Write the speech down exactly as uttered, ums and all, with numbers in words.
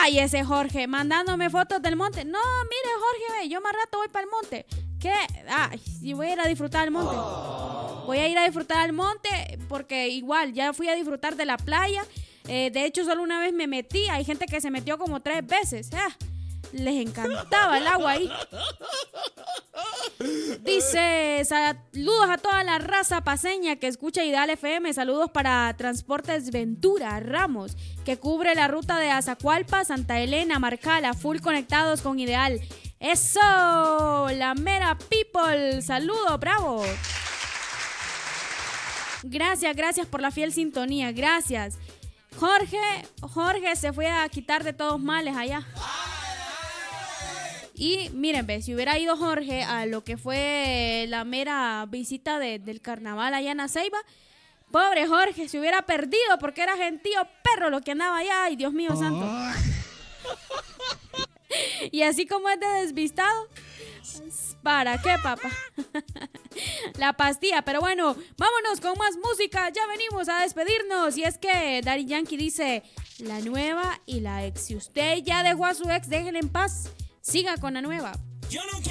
Ay, ese Jorge, mandándome fotos del monte. No, mire, Jorge, ve, yo más rato voy para el monte. ¿Qué? Ay, sí, voy a ir a disfrutar del monte. Voy a ir a disfrutar del monte porque igual ya fui a disfrutar de la playa. Eh, de hecho, solo una vez me metí. Hay gente que se metió como tres veces. Ah, les encantaba el agua ahí. Dice, saludos a toda la raza paseña que escucha Ideal F M. Saludos para Transportes Ventura Ramos, que cubre la ruta de Azacualpa, Santa Elena, Marcala, full conectados con Ideal. ¡Eso! La mera people. Saludos, bravo. Gracias, gracias por la fiel sintonía. Gracias. Jorge, Jorge se fue a quitar de todos males allá. Y miren, ve, si hubiera ido Jorge a lo que fue la mera visita de, del carnaval allá en Aceiba, pobre Jorge, se hubiera perdido porque era gentío perro lo que andaba allá. Ay, Dios mío santo. Y así como es de desvistado, ¿para qué, papá? La pastilla. Pero bueno, vámonos con más música. Ya venimos a despedirnos. Y es que Daddy Yankee dice: la nueva y la ex. Si usted ya dejó a su ex, déjenla en paz. Siga con la nueva. Yo no